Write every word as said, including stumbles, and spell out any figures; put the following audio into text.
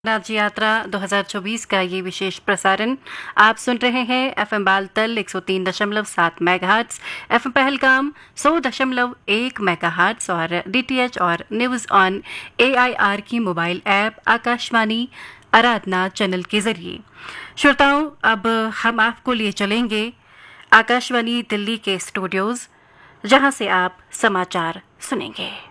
राज्य यात्रा दो हज़ार चौबीस का ये विशेष प्रसारण आप सुन रहे हैं एफएम बालतल एक सौ तीन दशमलव सात मेगाहर्ट्ज, एफएम पहलगाम सौ दशमलव एक मेगाहर्ट्ज और डीटीएच और न्यूज ऑन एआईआर की मोबाइल ऐप आकाशवाणी आराधना चैनल के जरिए। श्रोताओं, अब हम आपको लिए चलेंगे आकाशवाणी दिल्ली के स्टूडियोज, जहां से आप समाचार सुनेंगे।